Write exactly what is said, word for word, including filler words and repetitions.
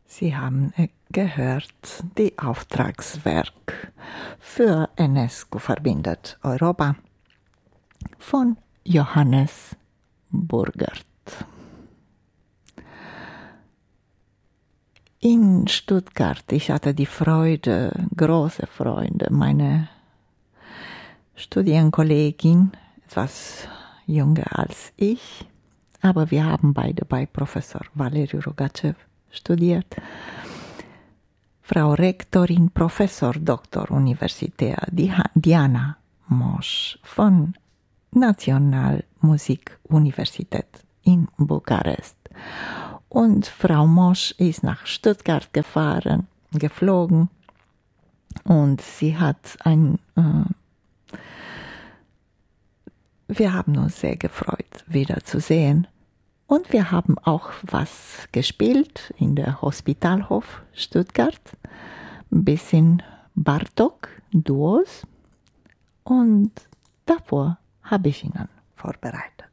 Sie haben gehört, die Auftragswerk für UNESCO verbindet Europa von Johannes Burgert. In Stuttgart, ich hatte die Freude, große Freude, meine Studienkollegin, etwas jünger als ich, aber wir haben beide bei Professor Valery Rogatschew studiert. Frau Rektorin, Professor Doktor Universitär Diana Mosch von Nationalmusikuniversität in Bukarest. Und Frau Mosch ist nach Stuttgart gefahren, geflogen und sie hat ein, äh, wir haben uns sehr gefreut, wiederzusehen. Und wir haben auch was gespielt in der Hospitalhof Stuttgart, ein bisschen Bartók, Duos. Und davor habe ich Ihnen vorbereitet.